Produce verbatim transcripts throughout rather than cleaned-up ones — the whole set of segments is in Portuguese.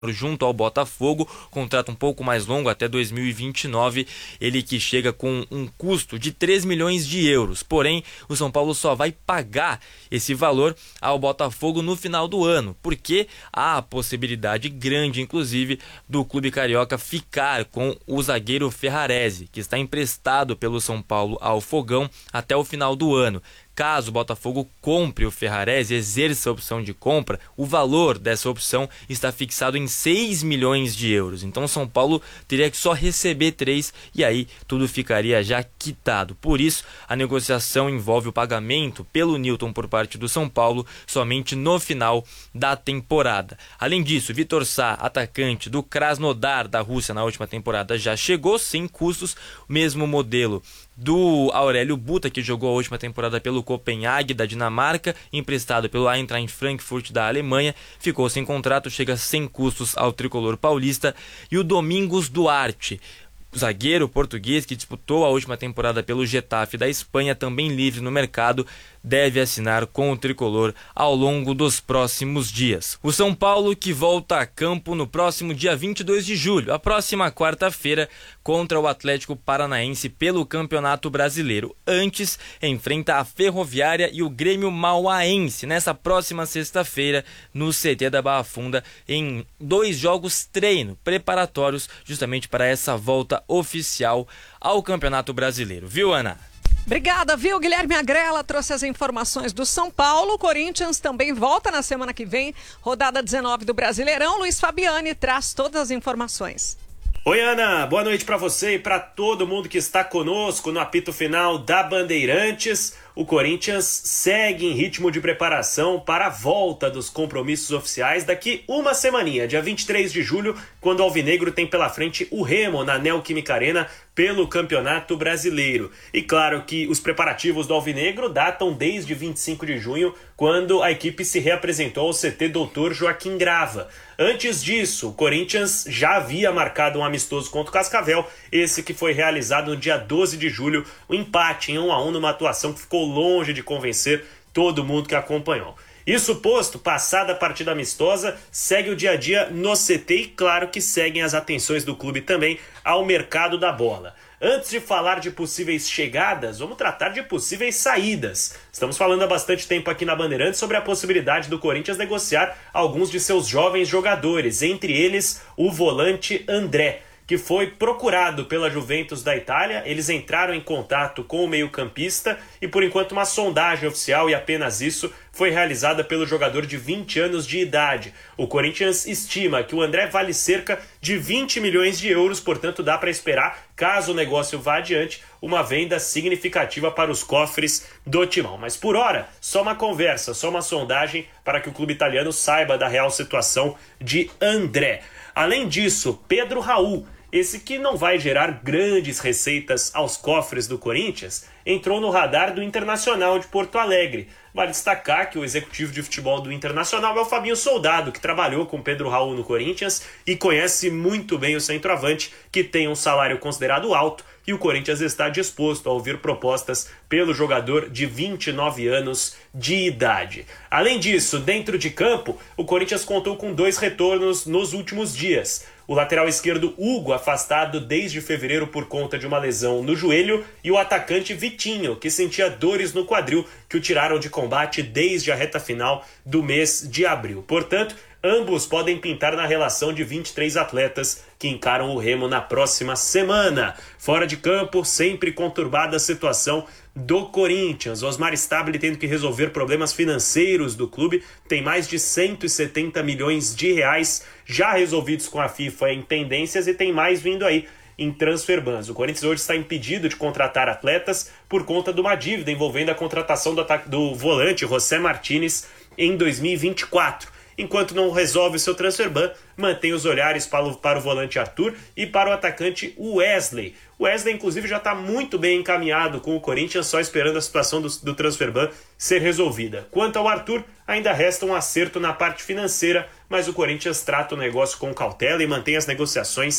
junto ao Botafogo, contrato um pouco mais longo até dois mil e vinte e nove, ele que chega com um custo de três milhões de euros, porém o São Paulo só vai pagar esse valor ao Botafogo no final do ano, porque há a possibilidade grande, inclusive, do clube carioca ficar com o zagueiro Ferrarese, que está emprestado pelo São Paulo ao Fogão até o final do ano. Caso o Botafogo compre o Ferrarese, exerça a opção de compra, o valor dessa opção está fixado em seis milhões de euros. Então São Paulo teria que só receber três e aí tudo ficaria já quitado. Por isso, a negociação envolve o pagamento pelo Nilton por parte do São Paulo somente no final da temporada. Além disso, Vitor Sá, atacante do Krasnodar da Rússia na última temporada, já chegou sem custos, mesmo modelo do Aurélio Buta, que jogou a última temporada pelo Copenhague da Dinamarca, emprestado pelo Eintracht Frankfurt da Alemanha, ficou sem contrato, chega sem custos ao tricolor paulista. E o Domingos Duarte, zagueiro português que disputou a última temporada pelo Getafe da Espanha, também livre no mercado, deve assinar com o tricolor ao longo dos próximos dias. O São Paulo que volta a campo no próximo dia vinte e dois de julho, a próxima quarta-feira, contra o Atlético Paranaense pelo Campeonato Brasileiro. Antes, enfrenta a Ferroviária e o Grêmio Mauaense nessa próxima sexta-feira no C T da Barra Funda, em dois jogos treino preparatórios justamente para essa volta oficial ao Campeonato Brasileiro. Viu, Ana? Obrigada, viu? Guilherme Agrela trouxe as informações do São Paulo. O Corinthians também volta na semana que vem, rodada dezenove do Brasileirão. Luiz Fabiani traz todas as informações. Oi, Ana, boa noite para você e para todo mundo que está conosco no apito final da Bandeirantes. O Corinthians segue em ritmo de preparação para a volta dos compromissos oficiais daqui uma semaninha, dia vinte e três de julho, quando o Alvinegro tem pela frente o Remo na Neoquímica Arena pelo Campeonato Brasileiro. E claro que os preparativos do Alvinegro datam desde vinte e cinco de junho, quando a equipe se reapresentou ao C T doutor Joaquim Grava. Antes disso, o Corinthians já havia marcado um amistoso contra o Cascavel, esse que foi realizado no dia doze de julho, um empate em um a um numa atuação que ficou longe de convencer todo mundo que acompanhou. Isso posto, passada a partida amistosa, segue o dia a dia no C T e claro que seguem as atenções do clube também ao mercado da bola. Antes de falar de possíveis chegadas, vamos tratar de possíveis saídas. Estamos falando há bastante tempo aqui na Bandeirantes sobre a possibilidade do Corinthians negociar alguns de seus jovens jogadores, entre eles o volante André, que foi procurado pela Juventus da Itália. Eles entraram em contato com o meio-campista e, por enquanto, uma sondagem oficial, e apenas isso, foi realizada pelo jogador de vinte anos de idade. O Corinthians estima que o André vale cerca de vinte milhões de euros, portanto dá para esperar, caso o negócio vá adiante, uma venda significativa para os cofres do Timão. Mas por hora, só uma conversa, só uma sondagem para que o clube italiano saiba da real situação de André. Além disso, Pedro Raul, esse que não vai gerar grandes receitas aos cofres do Corinthians, entrou no radar do Internacional de Porto Alegre. Vale destacar que o executivo de futebol do Internacional é o Fabinho Soldado, que trabalhou com Pedro Raul no Corinthians e conhece muito bem o centroavante, que tem um salário considerado alto, e o Corinthians está disposto a ouvir propostas pelo jogador de vinte e nove anos de idade. Além disso, dentro de campo, o Corinthians contou com dois retornos nos últimos dias. O lateral esquerdo Hugo, afastado desde fevereiro por conta de uma lesão no joelho, e o atacante Vitinho, que sentia dores no quadril, que o tiraram de combate desde a reta final do mês de abril. Portanto, ambos podem pintar na relação de vinte e três atletas que encaram o Remo na próxima semana. Fora de campo, sempre conturbada a situação do Corinthians. Osmar Stabile tendo que resolver problemas financeiros do clube, tem mais de cento e setenta milhões de reais já resolvidos com a FIFA em pendências e tem mais vindo aí em transfer bans. O Corinthians hoje está impedido de contratar atletas por conta de uma dívida envolvendo a contratação do, do volante José Martínez em dois mil e vinte e quatro. Enquanto não resolve o seu transfer ban, mantém os olhares para o, para o volante Arthur e para o atacante Wesley. O Wesley, inclusive, já está muito bem encaminhado com o Corinthians, só esperando a situação do, do transfer ban ser resolvida. Quanto ao Arthur, ainda resta um acerto na parte financeira, mas o Corinthians trata o negócio com cautela e mantém as negociações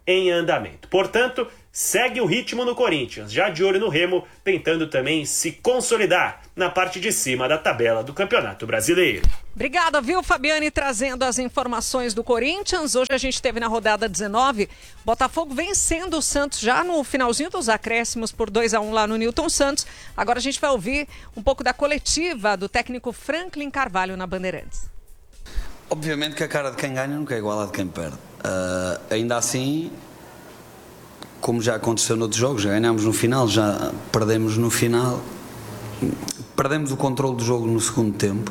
em andamento. Portanto, segue o ritmo no Corinthians, já de olho no Remo, tentando também se consolidar na parte de cima da tabela do Campeonato Brasileiro. Obrigada, viu, Fabiane, trazendo as informações do Corinthians. Hoje a gente teve na rodada dezenove, Botafogo vencendo o Santos já no finalzinho dos acréscimos por dois a um lá no Newton Santos. Agora a gente vai ouvir um pouco da coletiva do técnico Franklin Carvalho na Bandeirantes. Obviamente que a cara de quem ganha nunca é igual à de quem perde. Uh, ainda assim, como já aconteceu noutros jogos, já ganhámos no final, já perdemos no final. Perdemos o controle do jogo no segundo tempo,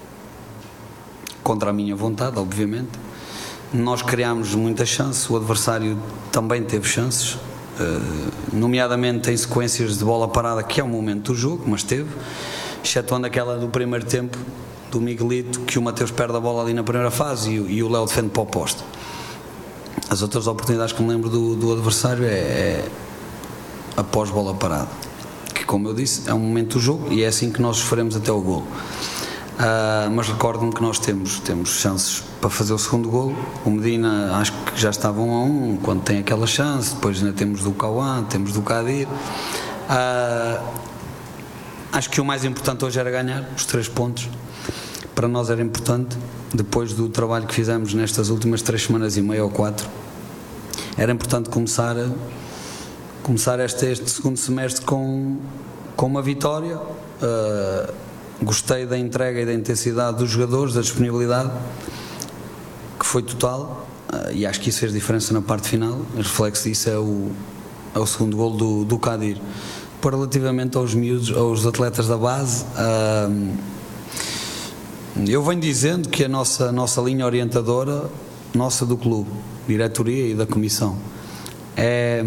contra a minha vontade, obviamente. Nós criámos muitas chances, o adversário também teve chances, uh, nomeadamente em sequências de bola parada, que é o momento do jogo, mas teve, excetuando aquela do primeiro tempo, do Miguelito, que o Mateus perde a bola ali na primeira fase e, e o Léo defende para o poste. As outras oportunidades que me lembro do, do adversário é, é após bola parada, que, como eu disse, é um momento do jogo e é assim que nós sofremos até o golo. Uh, mas recordo-me que nós temos, temos chances para fazer o segundo golo. O Medina acho que já estava um a um quando tem aquela chance, depois ainda temos do Cauã, temos do Kadir. Uh, acho que o mais importante hoje era ganhar os três pontos. Para nós era importante, depois do trabalho que fizemos nestas últimas três semanas e meia ou quatro, era importante começar, começar este, este segundo semestre com, com uma vitória. Uh, gostei da entrega e da intensidade dos jogadores, da disponibilidade, que foi total, uh, e acho que isso fez diferença na parte final. O reflexo disso é o, é o segundo golo do, do Kadir. Para relativamente aos miúdos, aos atletas da base, uh, eu venho dizendo que a nossa, nossa linha orientadora, nossa do clube, diretoria e da comissão, é,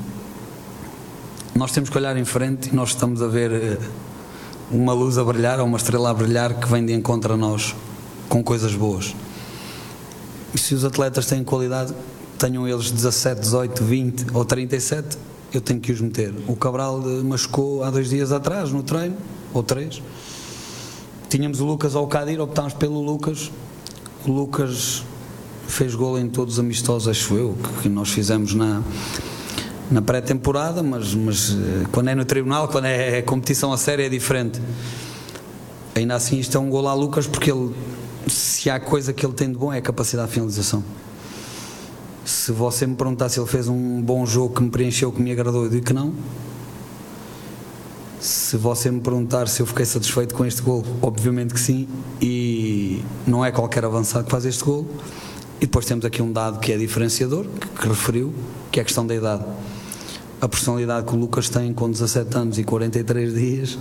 nós temos que olhar em frente e nós estamos a ver uma luz a brilhar, ou uma estrela a brilhar, que vem de encontro a nós com coisas boas. E se os atletas têm qualidade, tenham eles dezassete, dezoito, vinte ou trinta e sete, eu tenho que os meter. O Cabral machucou há dois dias atrás no treino, ou três. Tínhamos o Lucas ou o Kadir, optámos pelo Lucas. O Lucas fez gol em todos os amistosos, acho eu, que nós fizemos na, na pré-temporada, mas, mas quando é no tribunal, quando é competição a sério, é diferente. Ainda assim, isto é um gol a Lucas, porque ele, se há coisa que ele tem de bom, é a capacidade de finalização. Se você me perguntar se ele fez um bom jogo que me preencheu, que me agradou, eu digo que não. Se você me perguntar se eu fiquei satisfeito com este golo, obviamente que sim, e não é qualquer avançado que faz este golo. E depois temos aqui um dado que é diferenciador, que, que referiu, que é a questão da idade. A personalidade que o Lucas tem com dezassete anos e quarenta e três dias,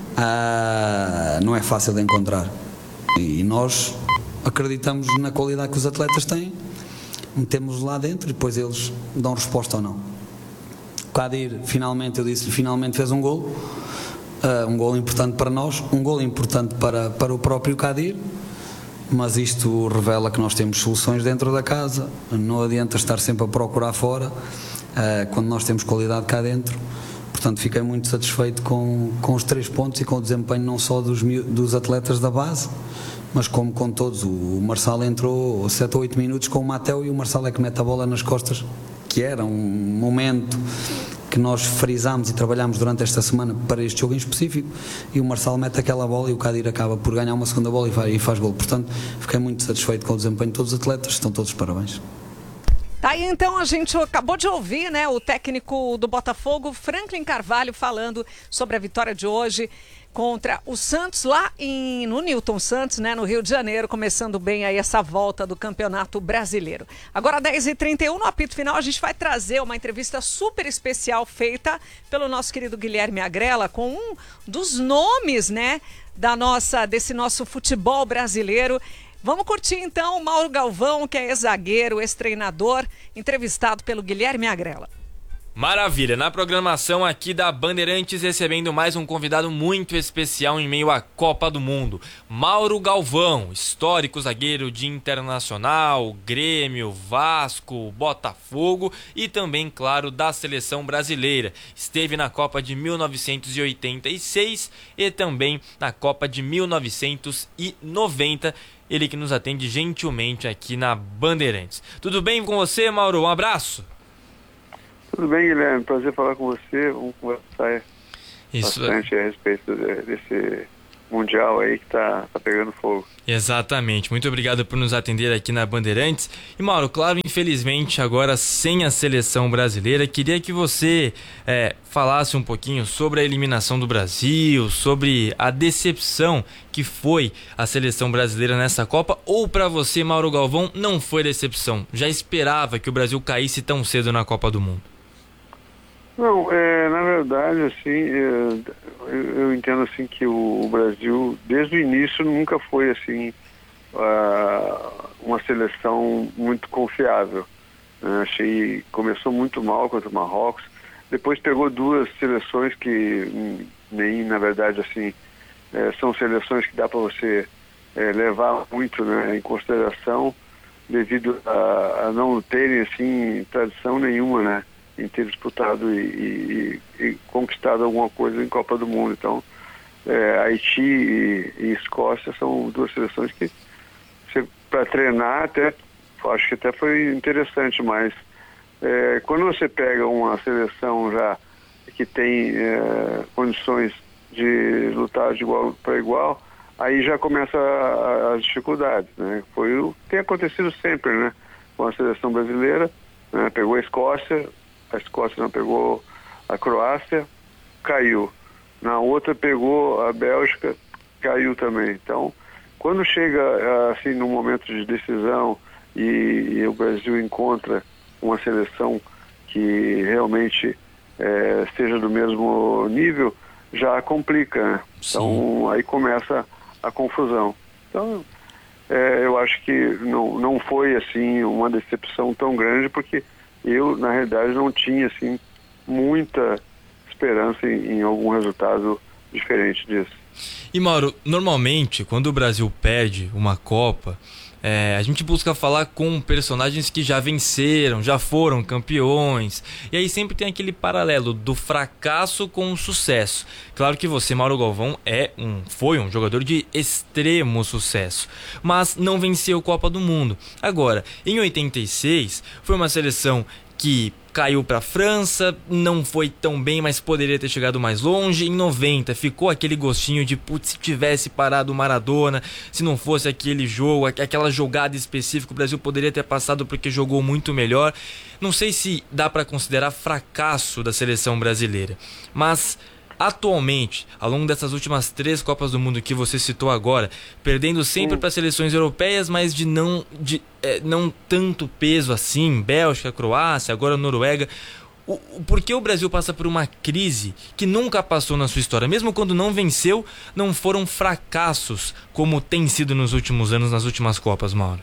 ah, não é fácil de encontrar. E nós acreditamos na qualidade que os atletas têm, metemos-los lá dentro e depois eles dão resposta ou não. O Kadir, finalmente, eu disse, finalmente fez um golo. Uh, um golo importante para nós, um golo importante para, para o próprio Kadir, mas isto revela que nós temos soluções dentro da casa, não adianta estar sempre a procurar fora, uh, quando nós temos qualidade cá dentro. Portanto, fiquei muito satisfeito com, com os três pontos e com o desempenho não só dos, dos atletas da base, mas como com todos. O Marçal entrou sete ou oito minutos com o Mateu e o Marçal é que mete a bola nas costas, que era um momento que nós frisámos e trabalhámos durante esta semana para este jogo em específico, e o Marçal mete aquela bola e o Kadir acaba por ganhar uma segunda bola e faz, e faz gol. Portanto, fiquei muito satisfeito com o desempenho de todos os atletas, estão todos de parabéns. Tá aí então, a gente acabou de ouvir, né, o técnico do Botafogo, Franklin Carvalho, falando sobre a vitória de hoje contra o Santos, lá em, no Newton Santos, né, no Rio de Janeiro, começando bem aí essa volta do Campeonato Brasileiro. Agora, dez e trinta e um, no apito final, a gente vai trazer uma entrevista super especial feita pelo nosso querido Guilherme Agrela, com um dos nomes, né, da nossa, desse nosso futebol brasileiro. Vamos curtir então o Mauro Galvão, que é ex-zagueiro, ex-treinador, entrevistado pelo Guilherme Agrela. Maravilha, na programação aqui da Bandeirantes, recebendo mais um convidado muito especial em meio à Copa do Mundo. Mauro Galvão, histórico zagueiro de Internacional, Grêmio, Vasco, Botafogo e também, claro, da seleção brasileira. Esteve na Copa de mil novecentos e oitenta e seis e também na Copa de mil novecentos e noventa. Ele que nos atende gentilmente aqui na Bandeirantes. Tudo bem com você, Mauro? Um abraço. Tudo bem, Guilherme? Prazer falar com você. Vamos conversar Isso. bastante a respeito desse Mundial aí que tá, tá pegando fogo. Exatamente. Muito obrigado por nos atender aqui na Bandeirantes. E Mauro, claro, infelizmente agora sem a seleção brasileira, queria que você é, falasse um pouquinho sobre a eliminação do Brasil, sobre a decepção que foi a seleção brasileira nessa Copa, ou para você, Mauro Galvão, não foi decepção? Já esperava que o Brasil caísse tão cedo na Copa do Mundo? Não, é, na verdade, assim, é, eu, eu entendo assim que o, o Brasil, desde o início, nunca foi assim uh, uma seleção muito confiável. Né? Achei começou muito mal contra o Marrocos, depois pegou duas seleções que nem, na verdade, assim, é, são seleções que dá para você é, levar muito, né, em consideração, devido a, a não terem assim tradição nenhuma, né, em ter disputado e, e, e conquistado alguma coisa em Copa do Mundo. Então, é, Haiti e, e Escócia são duas seleções que, para treinar, até acho que até foi interessante, mas é, quando você pega uma seleção já que tem é, condições de lutar de igual para igual, aí já começa a, a, as dificuldades, né? Foi o que tem acontecido sempre, né? Com a seleção brasileira, né? Pegou a Escócia, a Escócia não pegou a Croácia, caiu. Na outra pegou a Bélgica, caiu também. Então, quando chega assim num momento de decisão e, e o Brasil encontra uma seleção que realmente é, seja do mesmo nível, já complica, né? Então aí começa a confusão. Então é, eu acho que não, não foi assim uma decepção tão grande, porque eu, na realidade, não tinha assim muita esperança em, em algum resultado diferente disso. E Mauro, normalmente quando o Brasil perde uma Copa, é, a gente busca falar com personagens que já venceram, já foram campeões, e aí sempre tem aquele paralelo do fracasso com o sucesso. Claro que você, Mauro Galvão, é um, foi um jogador de extremo sucesso, mas não venceu a Copa do Mundo. Agora, em oitenta e seis, foi uma seleção que caiu para a França, não foi tão bem, mas poderia ter chegado mais longe. Em noventa ficou aquele gostinho de, putz, se tivesse parado o Maradona, se não fosse aquele jogo, aquela jogada específica, o Brasil poderia ter passado porque jogou muito melhor. Não sei se dá para considerar fracasso da seleção brasileira, mas atualmente, ao longo dessas últimas três Copas do Mundo que você citou agora, perdendo sempre para seleções europeias, mas de não, de, é, não tanto peso assim, Bélgica, Croácia, agora Noruega, o, o, por que o Brasil passa por uma crise que nunca passou na sua história? Mesmo quando não venceu, não foram fracassos como tem sido nos últimos anos, nas últimas Copas, Mauro?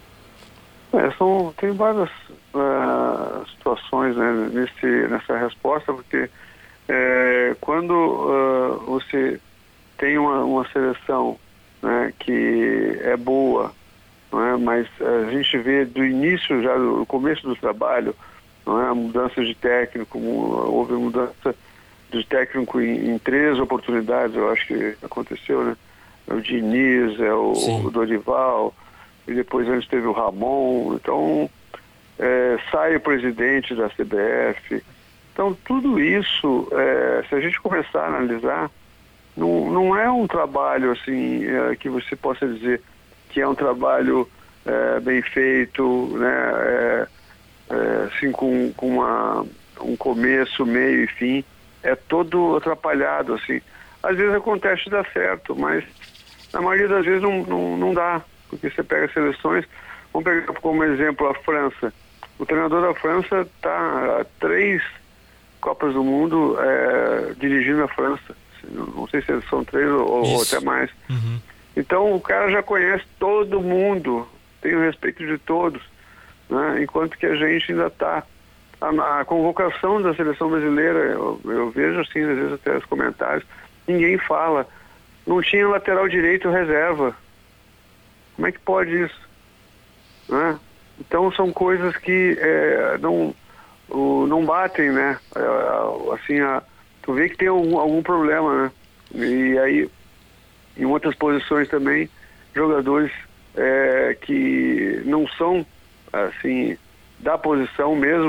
É, são, tem várias uh, situações, né, nesse, nessa resposta, porque É, quando uh, você tem uma, uma seleção, né, que é boa, não é? Mas a gente vê do início, já do começo do trabalho, não é? A mudança de técnico, houve mudança de técnico em, em três oportunidades, eu acho que aconteceu, né? O Diniz, é o, o Dorival, e depois antes teve o Ramon. Então é, sai o presidente da C B F. Então, tudo isso, é, se a gente começar a analisar, não, não é um trabalho assim, é, que você possa dizer que é um trabalho é, bem feito, né, é, é, assim, com, com uma, um começo, meio e fim. É todo atrapalhado, assim. Às vezes acontece de dar certo, mas na maioria das vezes não, não, não dá, porque você pega seleções, vamos pegar como exemplo a França. O treinador da França está há três Copas do Mundo é, dirigindo a França. Não sei se são três ou, ou até mais. Uhum. Então o cara já conhece todo mundo, tem o respeito de todos, né? Enquanto que a gente ainda está... A, a convocação da seleção brasileira, eu, eu vejo assim, às vezes até os comentários, ninguém fala. Não tinha lateral direito reserva. Como é que pode isso? Né? Então são coisas que é, não... O, não batem, né? É, assim, a, tu vê que tem algum, algum problema, né? E aí, em outras posições também, jogadores é, que não são, assim, da posição mesmo,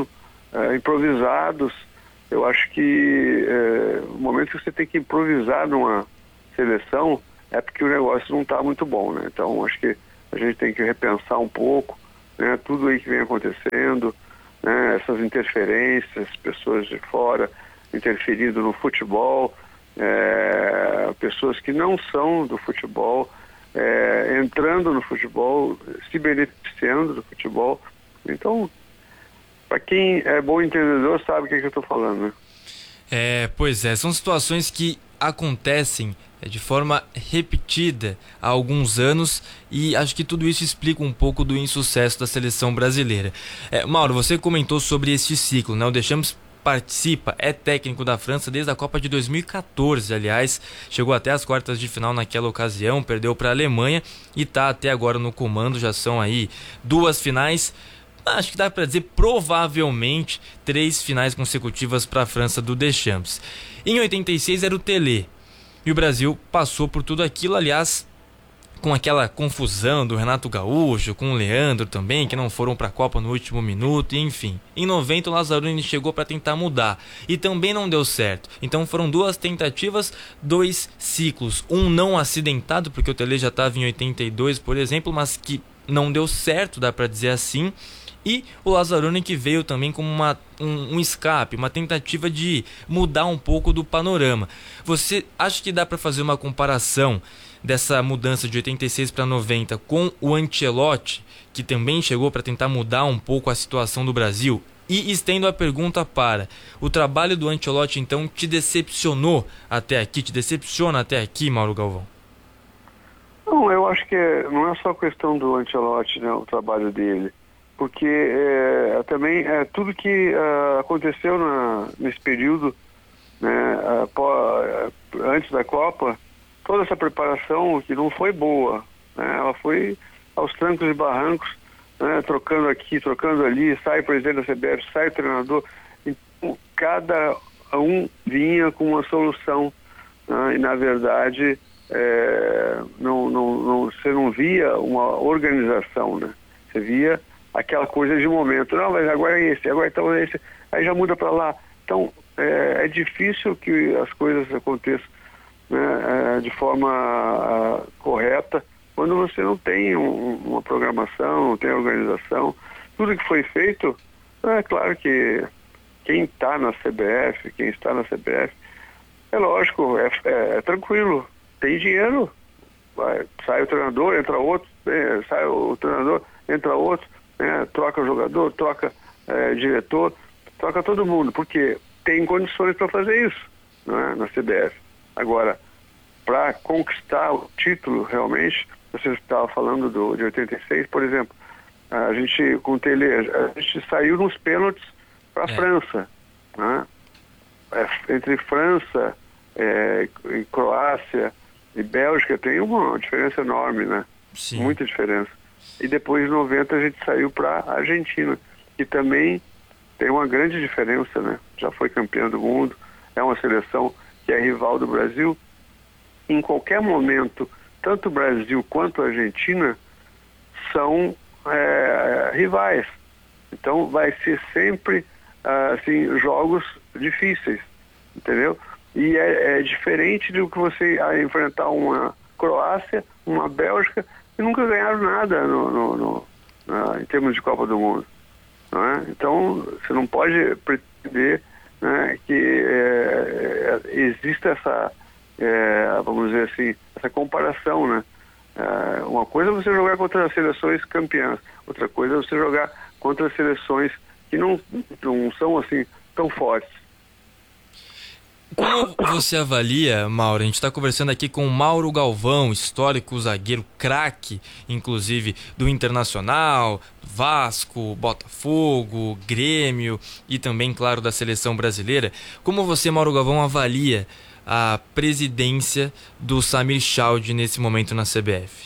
uh, improvisados. Eu acho que uh, o momento que você tem que improvisar numa seleção é porque o negócio não está muito bom, né? Então, acho que a gente tem que repensar um pouco, né, tudo aí que vem acontecendo, né, essas interferências, pessoas de fora interferindo no futebol, é, pessoas que não são do futebol, é, entrando no futebol, se beneficiando do futebol. Então, para quem é bom entendedor sabe o que, é que eu estou falando, né? É, pois é, são situações que acontecem de forma repetida há alguns anos e acho que tudo isso explica um pouco do insucesso da seleção brasileira. É, Mauro, você comentou sobre esse ciclo, né? O Deschamps participa, é técnico da França desde a Copa de dois mil e quatorze, aliás, chegou até as quartas de final naquela ocasião, perdeu para a Alemanha e está até agora no comando, já são aí duas finais. Acho que dá para dizer provavelmente três finais consecutivas para a França do Deschamps. Em oitenta e seis era o Tele. E o Brasil passou por tudo aquilo, aliás, com aquela confusão do Renato Gaúcho, com o Leandro também, que não foram para a Copa no último minuto, e enfim. Em noventa o Lazzaroni chegou para tentar mudar e também não deu certo. Então foram duas tentativas, dois ciclos. Um não acidentado, porque o Tele já estava em oitenta e dois, por exemplo, mas que não deu certo, dá para dizer assim. E o Lazzaroni que veio também como uma, um, um escape, uma tentativa de mudar um pouco do panorama. Você acha que dá para fazer uma comparação dessa mudança de oitenta e seis para noventa com o Ancelotti, que também chegou para tentar mudar um pouco a situação do Brasil? E estendo a pergunta para, o trabalho do Ancelotti então te decepcionou até aqui, te decepciona até aqui, Mauro Galvão? Não, eu acho que não é só questão do Ancelotti, né, o trabalho dele. Porque é, também é, tudo que uh, aconteceu na, nesse período, né, uh, pô, uh, antes da Copa, toda essa preparação que não foi boa, né, ela foi aos trancos e barrancos, né, trocando aqui, trocando ali, sai o presidente da C B F, sai o treinador, então, cada um vinha com uma solução, né, e na verdade é, não, não, não, você não via uma organização, né, você via aquela coisa de momento, não, mas agora é esse, agora então é esse, aí já muda para lá. Então, é, é difícil que as coisas aconteçam, né, é, de forma a, correta, quando você não tem um, uma programação, não tem organização. Tudo que foi feito, é claro que quem está na C B F, quem está na C B F, é lógico, é, é, é tranquilo, tem dinheiro, vai, sai o treinador, entra outro, é, sai o treinador, entra outro, É, troca o jogador, troca é, diretor, troca todo mundo, porque tem condições para fazer isso, né, na C B F. Agora, para conquistar o título realmente, você estava falando do, de oitenta e seis, por exemplo, a gente, com o Tele, a gente saiu nos pênaltis para a é. França, né? É, entre França, é, e Croácia e Bélgica tem uma diferença enorme, né? Sim. Muita diferença. E depois, em noventa, a gente saiu para a Argentina, que também tem uma grande diferença, né? Já foi campeã do mundo, é uma seleção que é rival do Brasil. Em qualquer momento, tanto o Brasil quanto a Argentina são é, rivais. Então, vai ser sempre, assim, jogos difíceis, entendeu? E é, é diferente do que você enfrentar uma Croácia, uma Bélgica, que nunca ganharam nada no, no, no, na, em termos de Copa do Mundo. Não é? Então, você não pode pretender, né, que é, é, exista essa, é, vamos dizer assim, essa comparação, né? É, uma coisa é você jogar contra as seleções campeãs, outra coisa é você jogar contra as seleções que não, não são assim tão fortes. Como você avalia, Mauro? A gente está conversando aqui com o Mauro Galvão, histórico zagueiro, craque, inclusive, do Internacional, Vasco, Botafogo, Grêmio e também, claro, da seleção brasileira. Como você, Mauro Galvão, avalia a presidência do Samir Chaldie nesse momento na C B F?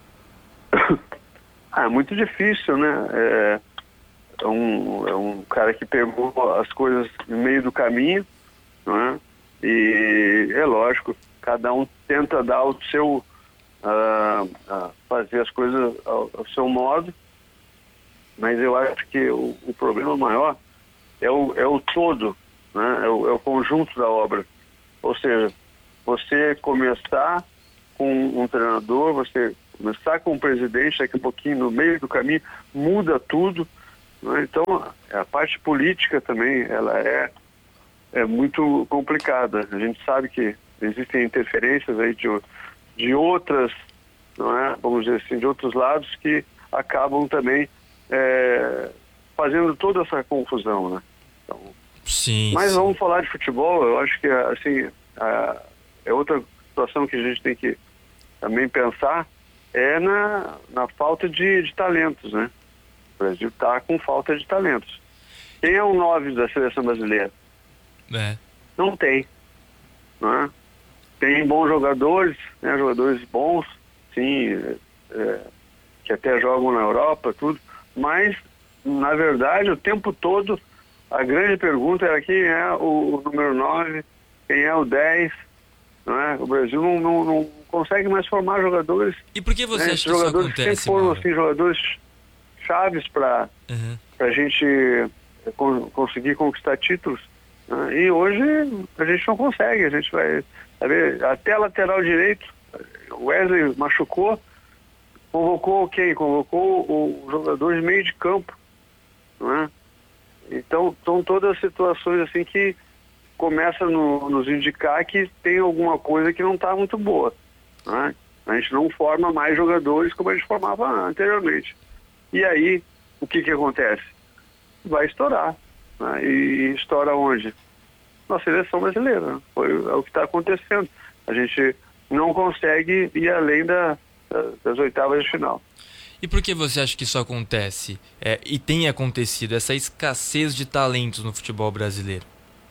Ah, é muito difícil, né? É, é, um, é um cara que pegou as coisas no meio do caminho, não é? E é lógico, cada um tenta dar o seu, uh, uh, fazer as coisas ao, ao seu modo, mas eu acho que o, o problema maior é o, é o todo, né? é, o, é o conjunto da obra. Ou seja, você começar com um treinador, você começar com um presidente, daqui a pouquinho, no meio do caminho, muda tudo. Né? Então, a parte política também, ela é, é muito complicada. A gente sabe que existem interferências aí de, de outras, não é? Vamos dizer assim, de outros lados que acabam também é, fazendo toda essa confusão, né? Então, sim, mas sim. vamos falar de futebol, eu acho que assim, a, é outra situação que a gente tem que também pensar, é na, na falta de, de talentos, né? O Brasil está com falta de talentos. Quem é o nove da seleção brasileira? É. Não tem. Não é? Tem bons jogadores, né? Jogadores bons, sim, é, é, que até jogam na Europa, tudo, mas, na verdade, o tempo todo, a grande pergunta era quem é o, o número nove, quem é o dez, não é? O Brasil não, não, não consegue mais formar jogadores. E por que você né? acha que isso jogadores acontece, sempre foram Mauro? assim, jogadores chaves para Uhum. a gente con- conseguir conquistar títulos. Né? E hoje a gente não consegue, a gente vai saber, até lateral direito, o Wesley machucou, convocou quem? Convocou o jogador de meio de campo. Né? Então, são todas situações assim que começam a nos indicar que tem alguma coisa que não está muito boa. Né? A gente não forma mais jogadores como a gente formava anteriormente. E aí, o que que acontece? Vai estourar. Né? E estoura onde? Na seleção brasileira. Né? Foi, é o que está acontecendo. A gente não consegue ir além da, da, das oitavas de final. E por que você acha que isso acontece? É, e tem acontecido, essa escassez de talentos no futebol brasileiro?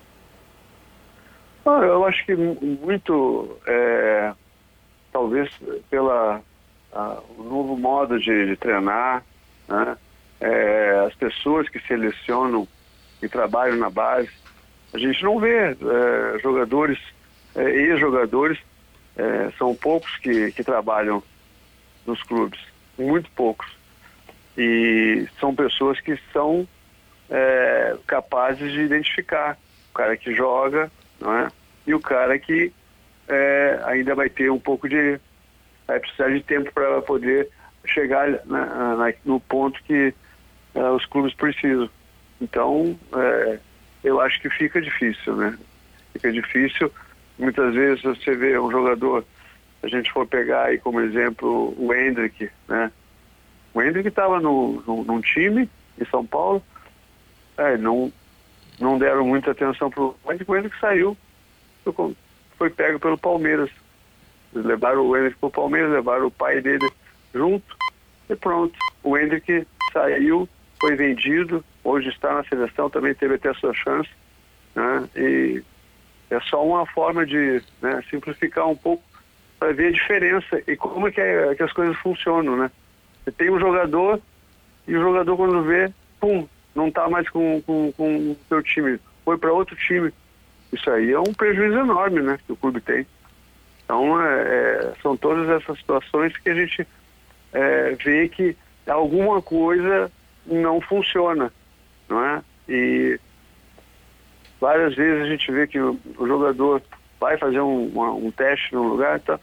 Ah, eu acho que muito, é, talvez pela a, o novo modo de, de treinar, né? É, as pessoas que selecionam e trabalham na base, a gente não vê é, jogadores, é, ex-jogadores, é, são poucos que, que trabalham nos clubes, muito poucos. E são pessoas que são é, capazes de identificar o cara que joga, não é? E o cara que é, ainda vai ter um pouco de... vai precisar de tempo para poder chegar na, na, no ponto que uh, os clubes precisam. Então, é, eu acho que fica difícil, né? Fica difícil. Muitas vezes você vê um jogador, a gente for pegar aí como exemplo o Hendrick, né? O Hendrick estava no, no, num time em São Paulo, é, não, não deram muita atenção para o Hendrick, o Hendrick saiu, foi, foi pego pelo Palmeiras. Eles levaram o Hendrick para o Palmeiras, levaram o pai dele junto e pronto. O Hendrick saiu, foi vendido, hoje está na seleção, também teve até a sua chance, né? E é só uma forma de, né, simplificar um pouco para ver a diferença e como é que, é que as coisas funcionam, né? Você tem um jogador e o jogador quando vê, pum, não está mais com, com, com o seu time, foi para outro time. Isso aí é um prejuízo enorme, né, que o clube tem. Então, é, é, são todas essas situações que a gente é, vê que alguma coisa não funciona, não é? E várias vezes a gente vê que o, o jogador vai fazer um, uma, um teste num lugar, tá?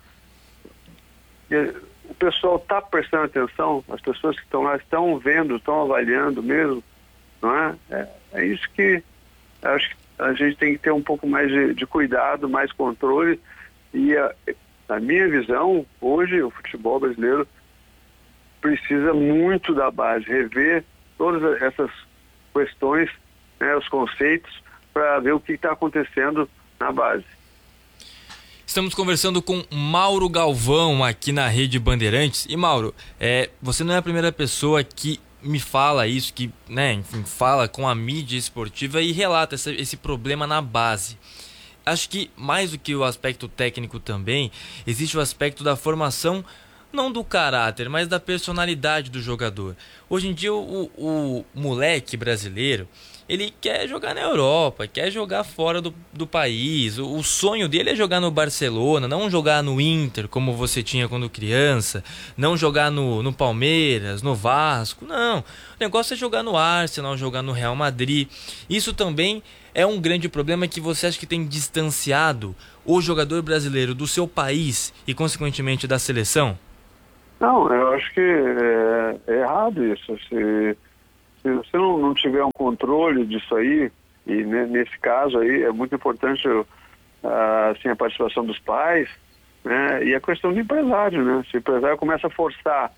E o pessoal está prestando atenção, as pessoas que estão lá estão vendo, estão avaliando mesmo, não é? É, é isso que acho que a gente tem que ter um pouco mais de, de cuidado, mais controle. E a, na minha visão, hoje o futebol brasileiro precisa muito da base, rever todas essas questões, né, os conceitos, para ver o que está acontecendo na base. Estamos conversando com Mauro Galvão aqui na Rede Bandeirantes. E Mauro, é, você não é a primeira pessoa que me fala isso, que, né, enfim, fala com a mídia esportiva e relata esse, esse problema na base. Acho que mais do que o aspecto técnico também, existe o aspecto da formação não do caráter, mas da personalidade do jogador. Hoje em dia o, o moleque brasileiro, ele quer jogar na Europa, quer jogar fora do, do país. O, o sonho dele é jogar no Barcelona, não jogar no Inter, como você tinha quando criança, não jogar no, no Palmeiras, no Vasco, não. O negócio é jogar no Arsenal, jogar no Real Madrid. Isso também é um grande problema que você acha que tem distanciado o jogador brasileiro do seu país e, consequentemente, da seleção? Não, eu acho que é, é errado isso. Se, se você não, não tiver um controle disso aí, e ne, nesse caso aí é muito importante assim, a participação dos pais, né, e a questão do empresário, né? Se o empresário começa a forçar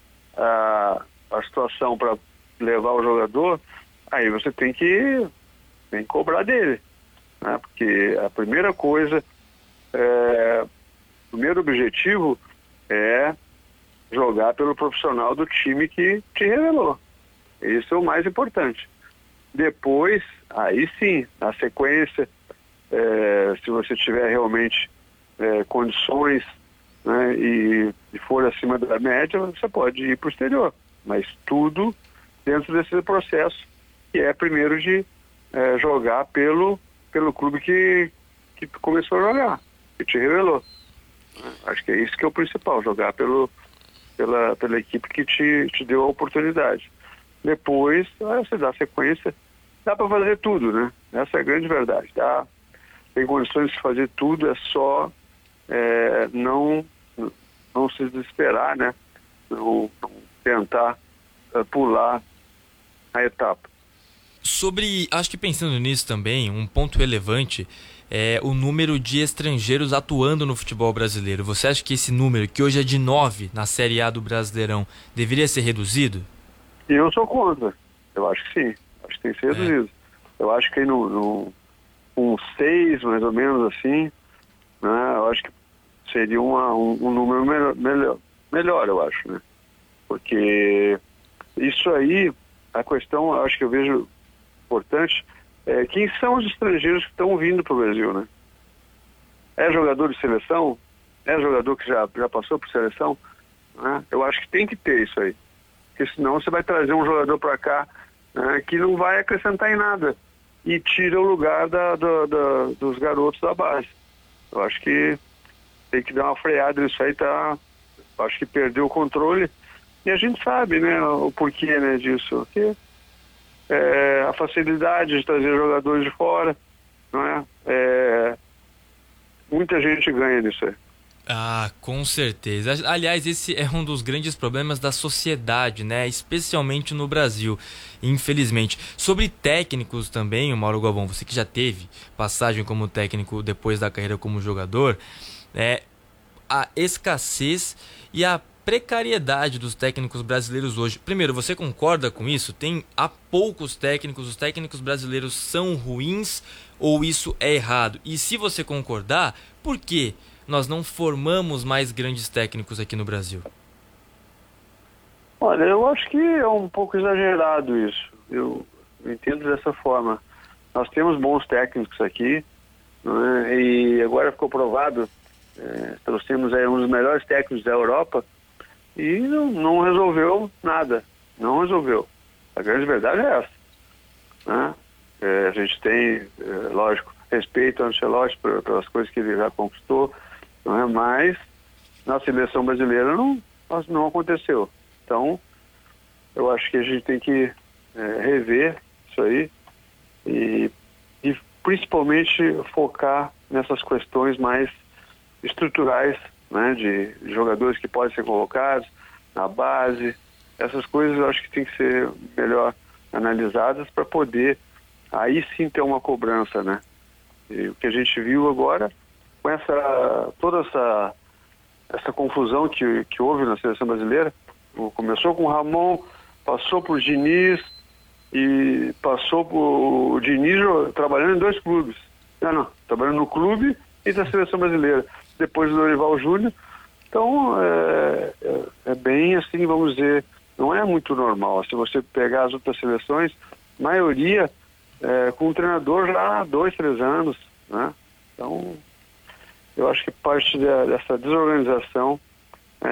a, a situação para levar o jogador, aí você tem que, tem que cobrar dele, né? Porque a primeira coisa, é, o primeiro objetivo é jogar pelo profissional do time que te revelou. Isso é o mais importante. Depois, aí sim, na sequência, é, se você tiver realmente é, condições, né, e, e for acima da média, você pode ir para o exterior. Mas tudo dentro desse processo, que é primeiro de é, jogar pelo, pelo clube que, que começou a jogar, que te revelou. Acho que é isso que é o principal, jogar pelo Pela, pela equipe que te, te deu a oportunidade. Depois, você dá sequência, dá para fazer tudo, né? Essa é a grande verdade. Dá, tem condições de fazer tudo, é só é, não, não se desesperar, né? Não, não tentar é, pular a etapa. Sobre, acho que pensando nisso também, um ponto relevante é o número de estrangeiros atuando no futebol brasileiro. Você acha que esse número, que hoje é de nove na Série A do Brasileirão, deveria ser reduzido? Eu sou contra. Eu acho que sim. Acho que tem que ser reduzido. É. Eu acho que no, no, um seis, mais ou menos assim, né, eu acho que seria uma, um, um número melhor, melhor, melhor, eu acho, né? Porque isso aí, a questão, eu acho que eu vejo importante, é, quem são os estrangeiros que estão vindo para o Brasil, né? É jogador de seleção? É jogador que já, já passou por seleção? Né? Eu acho que tem que ter isso aí. Porque senão você vai trazer um jogador para cá, né, que não vai acrescentar em nada e tira o lugar da, da, da, dos garotos da base. Eu acho que tem que dar uma freada nisso aí, tá? Eu acho que perdeu o controle e a gente sabe, né, o porquê, né, disso. Porque É, a facilidade de trazer jogadores de fora, não é? É, muita gente ganha nisso aí. Ah, com certeza. Aliás, esse é um dos grandes problemas da sociedade, né? Especialmente no Brasil, infelizmente. Sobre técnicos também, o Mauro Galvão, você que já teve passagem como técnico depois da carreira como jogador, é, a escassez e a precariedade dos técnicos brasileiros hoje. Primeiro, você concorda com isso? Tem há poucos técnicos, os técnicos brasileiros são ruins ou isso é errado? E se você concordar, por que nós não formamos mais grandes técnicos aqui no Brasil? Olha, eu acho que é um pouco exagerado isso. Eu entendo dessa forma. Nós temos bons técnicos aqui, né? E agora ficou provado, é, trouxemos aí um dos melhores técnicos da Europa, e não, não resolveu nada, não resolveu. A grande verdade é essa, né? É, a gente tem, é, lógico, respeito ao Ancelotti pelas coisas que ele já conquistou, não é? Mas na seleção brasileira não, não aconteceu. Então, eu acho que a gente tem que é, rever isso aí e, e principalmente focar nessas questões mais estruturais, né, de jogadores que podem ser colocados na base. Essas coisas eu acho que tem que ser melhor analisadas para poder aí sim ter uma cobrança, né? E o que a gente viu agora, com essa toda essa essa confusão que, que houve na seleção brasileira, começou com o Ramon, passou por Diniz e passou por o Diniz trabalhando em dois clubes. Não, não, trabalhando no clube e na seleção brasileira. Depois do Dorival Júnior. Então, é, é, é bem assim, vamos dizer, não é muito normal. Se você pegar as outras seleções, maioria é, com um treinador já há dois, três anos, né? Então, eu acho que parte da, dessa desorganização é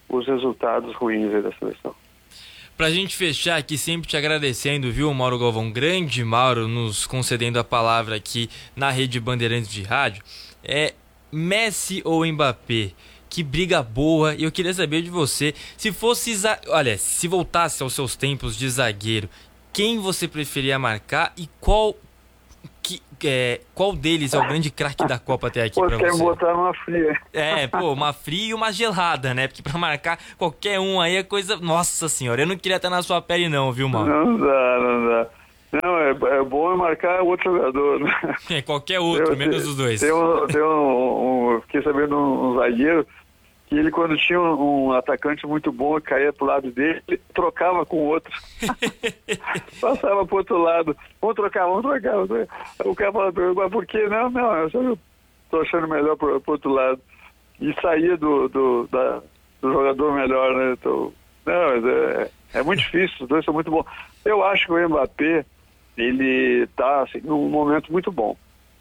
os resultados ruins aí da seleção. Pra gente fechar aqui, sempre te agradecendo, viu, Mauro Galvão, grande Mauro, nos concedendo a palavra aqui na Rede Bandeirantes de Rádio. É Messi ou Mbappé? Que briga boa, e eu queria saber de você, se fosse, olha, se voltasse aos seus tempos de zagueiro, quem você preferia marcar e qual, que, é, qual deles é o grande craque da Copa até aqui pra você? Você botar uma fria. É, pô, uma fria e uma gelada, né? Porque pra marcar qualquer um aí é coisa... Nossa senhora, eu não queria estar na sua pele não, viu, Mauro? Não dá, não dá. Não, é, é bom é marcar outro jogador, né? É, qualquer outro, eu, menos os dois. Tem um, tem um, um, fiquei sabendo um, um zagueiro que ele, quando tinha um, um atacante muito bom, caía pro lado dele, ele trocava com o outro. Passava pro outro lado. Vamos trocar, vamos trocar. Vamos trocar. O cara falava, mas por que? Não, não, eu só tô achando melhor pro, pro outro lado. E saía do, do, da, do jogador melhor, né? Então, não, mas é, é muito difícil, os dois são muito bons. Eu acho que o Mbappé, ele tá assim, num momento muito bom.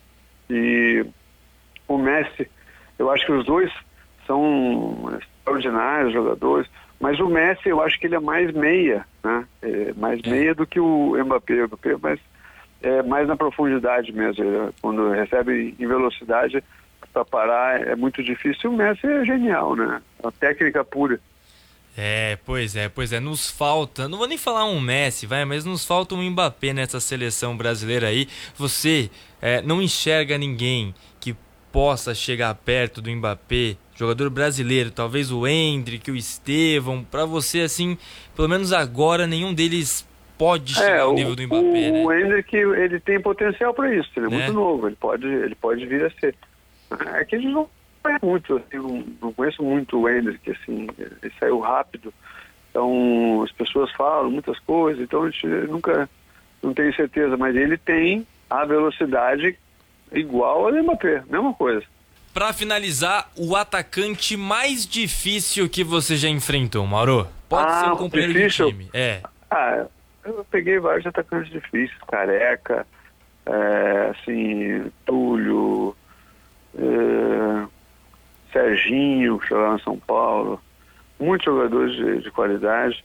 E o Messi, eu acho que os dois são extraordinários jogadores, mas o Messi eu acho que ele é mais meia, né? É mais meia do que o Mbappé, o Mbappé mas é mais na profundidade mesmo. Ele, quando recebe em velocidade para parar é muito difícil. O Messi é genial, né? A técnica pura. É, pois é, pois é, nos falta, não vou nem falar um Messi, vai, mas nos falta um Mbappé nessa seleção brasileira aí. Você é, não enxerga ninguém que possa chegar perto do Mbappé, jogador brasileiro, talvez o Endrick, o Estevão, pra você assim, pelo menos agora nenhum deles pode chegar é, ao nível do Mbappé, o, né? O Endrick, ele tem potencial para isso, ele é, é muito novo, ele pode, ele pode vir a ser. É que ele não conheço muito, assim, não, não conheço muito o Endrick, assim, ele saiu rápido, então as pessoas falam muitas coisas, então a gente nunca, não tem certeza, mas ele tem a velocidade igual ao Mbappé, mesma coisa. Pra finalizar, o atacante mais difícil que você já enfrentou, Mauro? Pode ah, ser um companheiro difícil? de time. É. Ah, eu peguei vários atacantes difíceis, Careca, é, assim, Túlio, é, Serginho, que jogava em São Paulo, muitos jogadores de, de qualidade,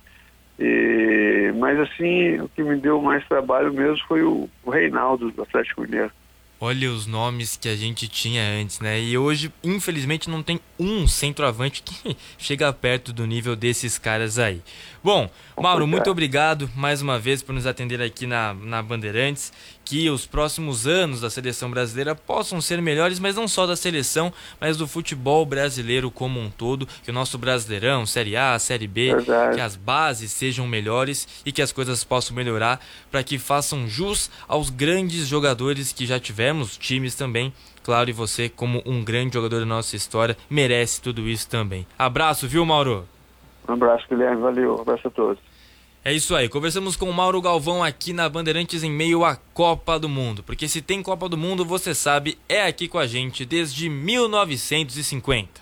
e, mas assim, o que me deu mais trabalho mesmo foi o, o Reinaldo do Atlético Mineiro. Olha os nomes que a gente tinha antes, né? E hoje, infelizmente, não tem um centroavante que chega perto do nível desses caras aí. Bom, Mauro, muito obrigado mais uma vez por nos atender aqui na, na Bandeirantes. Que os próximos anos da seleção brasileira possam ser melhores, mas não só da seleção, mas do futebol brasileiro como um todo. Que o nosso Brasileirão, Série A, Série B, Verdade. Que as bases sejam melhores e que as coisas possam melhorar para que façam jus aos grandes jogadores que já tivemos, times também. Claro, e você, como um grande jogador da nossa história, merece tudo isso também. Abraço, viu, Mauro? Um abraço, Guilherme. Valeu. Um abraço a todos. É isso aí, conversamos com o Mauro Galvão aqui na Bandeirantes em meio à Copa do Mundo. Porque se tem Copa do Mundo, você sabe, é aqui com a gente desde mil novecentos e cinquenta.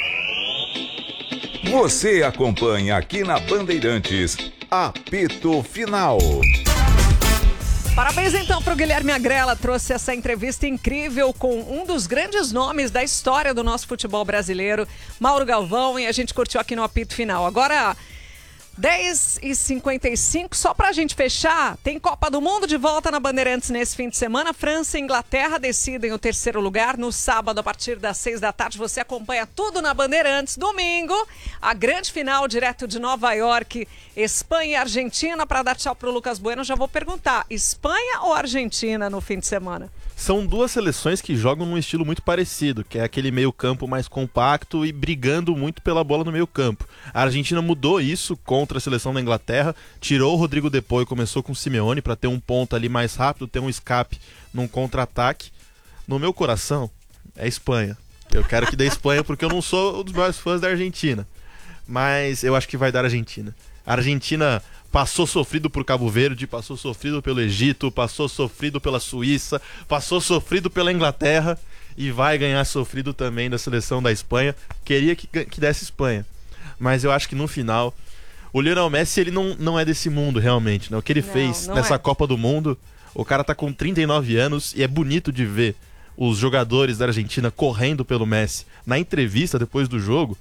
Você acompanha aqui na Bandeirantes, Apito Final. Parabéns então para o Guilherme Agrella, trouxe essa entrevista incrível com um dos grandes nomes da história do nosso futebol brasileiro, Mauro Galvão, e a gente curtiu aqui no Apito Final. Agora, dez e cinquenta e cinco, só pra gente fechar, tem Copa do Mundo de volta na Bandeirantes nesse fim de semana. França e Inglaterra decidem o terceiro lugar no sábado a partir das seis da tarde. Você acompanha tudo na Bandeirantes. Domingo, a grande final direto de Nova York, Espanha e Argentina. Para dar tchau pro Lucas Bueno, já vou perguntar, Espanha ou Argentina no fim de semana? São duas seleções que jogam num estilo muito parecido, que é aquele meio campo mais compacto e brigando muito pela bola no meio campo. A Argentina mudou isso contra a seleção da Inglaterra, tirou o Rodrigo De Paul e começou com o Simeone para ter um ponto ali mais rápido, ter um escape num contra-ataque. No meu coração, é Espanha. Eu quero que dê Espanha porque eu não sou um dos maiores fãs da Argentina. Mas eu acho que vai dar Argentina. A Argentina passou sofrido por Cabo Verde, passou sofrido pelo Egito, passou sofrido pela Suíça, passou sofrido pela Inglaterra e vai ganhar sofrido também da seleção da Espanha. Queria que, que desse Espanha, mas eu acho que no final o Lionel Messi, ele não, não é desse mundo realmente, né? O que ele não, fez não nessa é. Copa do Mundo, o cara tá com trinta e nove anos e é bonito de ver os jogadores da Argentina correndo pelo Messi. Na entrevista depois do jogo,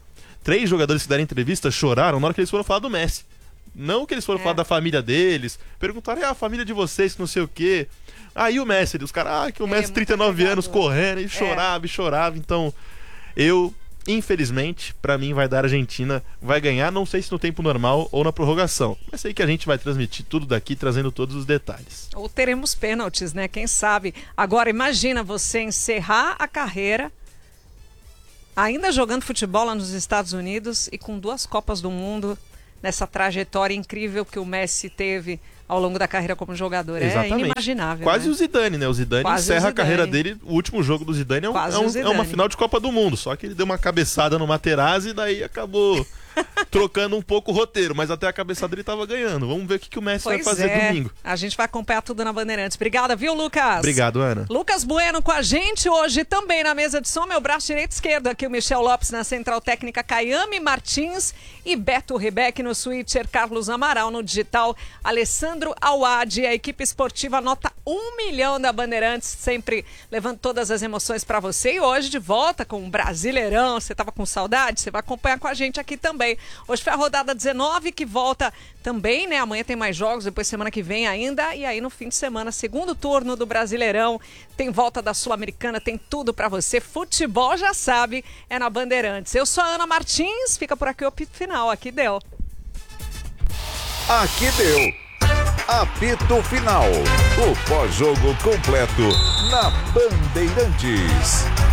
três jogadores que deram entrevista choraram na hora que eles foram falar do Messi. Não que eles foram é. falar da família deles. Perguntaram, e a família de vocês, que não sei o quê. Aí o Messi, os caras, ah, que o Messi, é, trinta e nove anos, correndo, e chorava, é. e chorava. Então, eu, infelizmente, pra mim vai dar a Argentina, vai ganhar, não sei se no tempo normal ou na prorrogação. Mas sei que a gente vai transmitir tudo daqui, trazendo todos os detalhes. Ou teremos pênaltis, né? Quem sabe? Agora, imagina você encerrar a carreira ainda jogando futebol lá nos Estados Unidos e com duas Copas do Mundo nessa trajetória incrível que o Messi teve ao longo da carreira como jogador. Exatamente. É inimaginável. Quase né? o Zidane, né? O Zidane Quase encerra o Zidane. a carreira dele. O último jogo do Zidane é, um, é, um, é uma final de Copa do Mundo. Só que ele deu uma cabeçada no Materazzi e daí acabou trocando um pouco o roteiro. Mas até a cabeçada ele tava ganhando. Vamos ver o que, que o Messi pois vai fazer é. domingo. A gente vai acompanhar tudo na Bandeirantes. Obrigada, viu, Lucas? Obrigado, Ana. Lucas Bueno com a gente hoje também na mesa de som. Meu braço direito e esquerdo. Aqui o Michel Lopes na Central Técnica, Caiame Martins e Beto Rebeck no switcher, Carlos Amaral no digital, Alessandro Awad. A equipe esportiva nota um milhão da Bandeirantes, sempre levando todas as emoções para você. E hoje de volta com o Brasileirão. Você tava com saudade? Você vai acompanhar com a gente aqui também. Hoje foi a rodada dezenove que volta também, né? Amanhã tem mais jogos, depois semana que vem ainda. E aí no fim de semana, segundo turno do Brasileirão, tem volta da Sul-Americana, tem tudo pra você. Futebol, já sabe, é na Bandeirantes. Eu sou a Ana Martins, fica por aqui o apito final. Aqui deu. Aqui deu. Apito final. O pós-jogo completo na Bandeirantes.